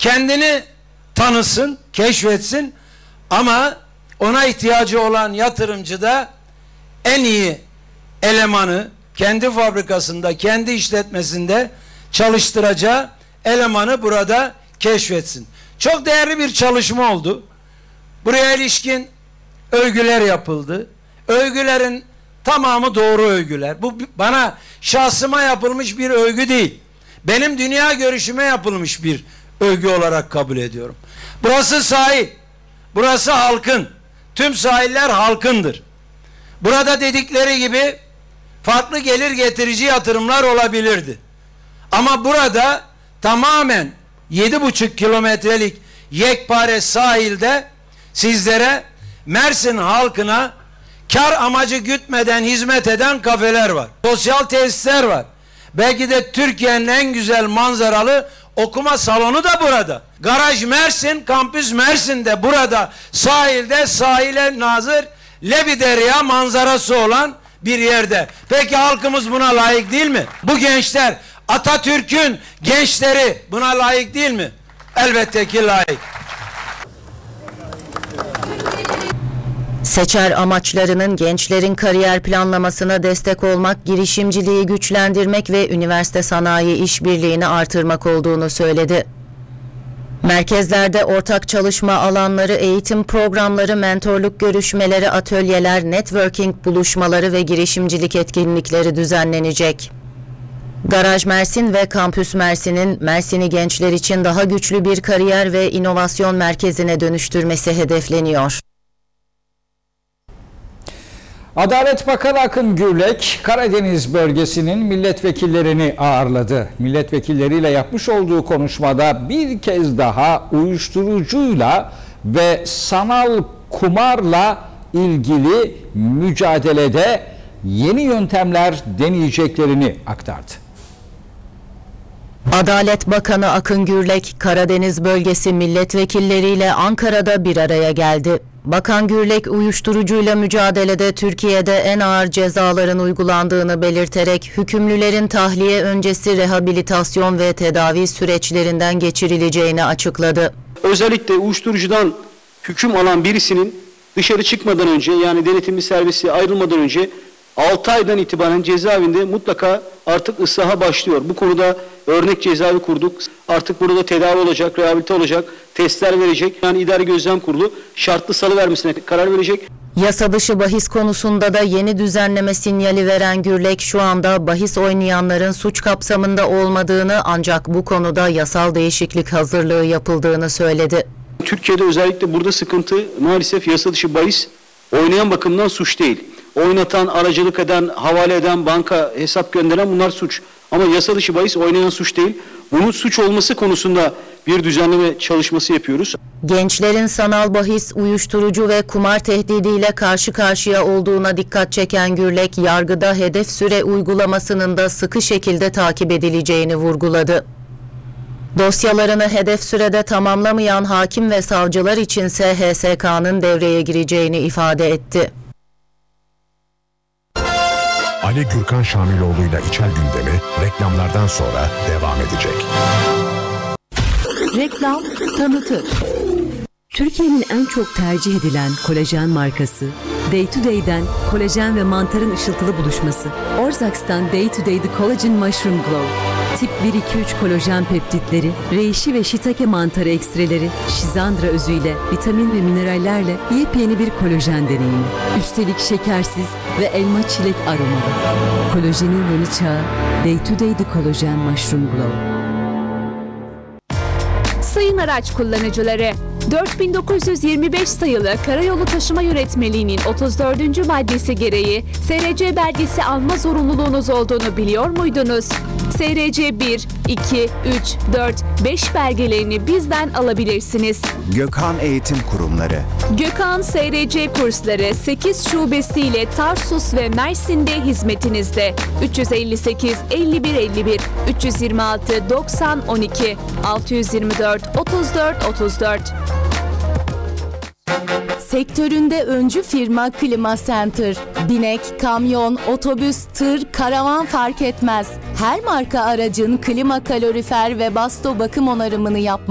kendini tanısın, keşfetsin ama ona ihtiyacı olan yatırımcı da en iyi elemanı kendi fabrikasında, kendi işletmesinde çalıştıracağı elemanı burada keşfetsin. Çok değerli bir çalışma oldu. Buraya ilişkin övgüler yapıldı. Övgülerin tamamı doğru övgüler. Bu bana şahsıma yapılmış bir övgü değil. Benim dünya görüşüme yapılmış bir övgü olarak kabul ediyorum. Burası sahil. Burası halkın. Tüm sahiller halkındır. Burada dedikleri gibi farklı gelir getirici yatırımlar olabilirdi. Ama burada tamamen 7,5 kilometrelik yekpare sahilde sizlere Mersin halkına kar amacı gütmeden hizmet eden kafeler var. Sosyal tesisler var. Belki de Türkiye'nin en güzel manzaralı okuma salonu da burada. Garaj Mersin, kampüs Mersin'de burada sahilde sahile nazır Lebiderya manzarası olan bir yerde. Peki halkımız buna layık değil mi? Bu gençler, Atatürk'ün gençleri buna layık değil mi? Elbette ki layık. Seçer amaçlarının gençlerin kariyer planlamasına destek olmak, girişimciliği güçlendirmek ve üniversite sanayi işbirliğini artırmak olduğunu söyledi. Merkezlerde ortak çalışma alanları, eğitim programları, mentorluk görüşmeleri, atölyeler, networking buluşmaları ve girişimcilik etkinlikleri düzenlenecek. Garaj Mersin ve Kampüs Mersin'in Mersin'i gençler için daha güçlü bir kariyer ve inovasyon merkezine dönüştürmesi hedefleniyor. Adalet Bakanı Akın Gürlek, Karadeniz bölgesinin milletvekillerini ağırladı. Milletvekilleriyle yapmış olduğu konuşmada bir kez daha uyuşturucuyla ve sanal kumarla ilgili mücadelede yeni yöntemler deneyeceklerini aktardı. Adalet Bakanı Akın Gürlek, Karadeniz bölgesi milletvekilleriyle Ankara'da bir araya geldi. Bakan Gürlek, uyuşturucuyla mücadelede Türkiye'de en ağır cezaların uygulandığını belirterek hükümlülerin tahliye öncesi rehabilitasyon ve tedavi süreçlerinden geçirileceğini açıkladı. Özellikle uyuşturucudan hüküm alan birisinin dışarı çıkmadan önce, yani denetimli servise ayrılmadan önce 6 aydan itibaren cezaevinde mutlaka artık ıslaha başlıyor. Bu konuda örnek cezaevi kurduk. Artık burada tedavi olacak, rehabilite olacak, testler verecek. Yani idari gözlem kurulu şartlı salıvermesine karar verecek. Yasa dışı bahis konusunda da yeni düzenleme sinyali veren Gürlek, şu anda bahis oynayanların suç kapsamında olmadığını, ancak bu konuda yasal değişiklik hazırlığı yapıldığını söyledi. Türkiye'de özellikle burada sıkıntı maalesef yasa dışı bahis oynayan bakımından suç değil. Oynatan, aracılık eden, havale eden, banka hesap gönderen bunlar suç. Ama yasa dışı bahis oynayan suç değil. Bunun suç olması konusunda bir düzenleme çalışması yapıyoruz. Gençlerin sanal bahis, uyuşturucu ve kumar tehdidiyle karşı karşıya olduğuna dikkat çeken Gürlek, yargıda hedef süre uygulamasının da sıkı şekilde takip edileceğini vurguladı. Dosyalarını hedef sürede tamamlamayan hakim ve savcılar içinse HSK'nın devreye gireceğini ifade etti. Ali Gürkan Şamiloğlu ile İçel Gündemi reklamlardan sonra devam edecek. Reklam tanıtır. Türkiye'nin en çok tercih edilen kolajen markası, Day to Day'den kolajen ve mantarın ışıltılı buluşması, Orzax'tan Day to Day The Collagen Mushroom Glow, Tip 1-2-3 kolajen peptitleri, reishi ve shiitake mantarı ekstreleri, şizandra özüyle, vitamin ve minerallerle yepyeni bir kolajen deneyimi. Üstelik şekersiz ve elma çilek aromalı. Kolajenin yeni çağı, Day to Day The Collagen Mushroom Glow. Sayın araç kullanıcıları, 4925 sayılı Karayolu Taşıma Yönetmeliği'nin 34. maddesi gereği SRC belgesi alma zorunluluğunuz olduğunu biliyor muydunuz? SRC 1, 2, 3, 4, 5 belgelerini bizden alabilirsiniz. Gökhan Eğitim Kurumları. Gökhan SRC kursları 8 şubesiyle Tarsus ve Mersin'de hizmetinizde. 358 51 51 326 90 12 624 34 34. Sektöründe öncü firma Klima Center. Binek, kamyon, otobüs, tır, karavan fark etmez. Her marka aracın klima, kalorifer ve basto bakım onarımını yapmak